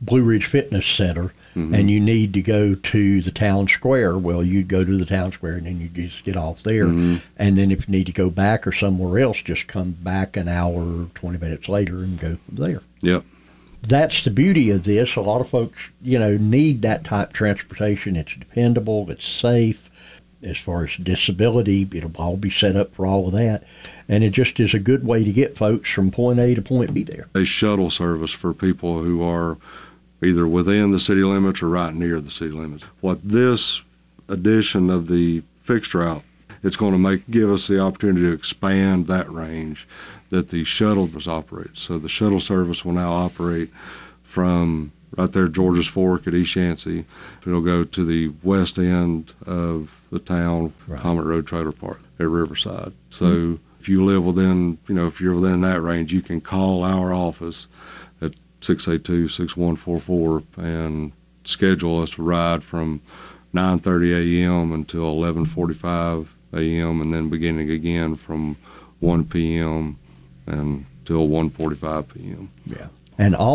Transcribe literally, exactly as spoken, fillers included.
Blue Ridge Fitness Center, mm-hmm. and you need to go to the town square, well, you'd go to the town square, and then you just get off there. Mm-hmm. And then if you need to go back or somewhere else, just come back an hour, twenty minutes later and go from there. Yep. That's the beauty of this. A lot of folks, you know, need that type of transportation. It's dependable. It's safe. As far as disability, it'll all be set up for all of that. And it just is a good way to get folks from point A to point B there. A shuttle service for people who are either within the city limits or right near the city limits. What this addition of the fixed route, it's going to make give us the opportunity to expand that range that the shuttle does operate. So the shuttle service will now operate from right there at George's Fork at East Yancey. It'll go to the west end of the town, right. Comet Road Trailer Park at Riverside. So mm-hmm. if you live within, you know, if you're within that range, you can call our office at six eight two, six one four four and schedule us a ride from nine thirty a.m. until eleven forty-five a.m. and then beginning again from one p.m. until one forty-five p.m. Yeah. And all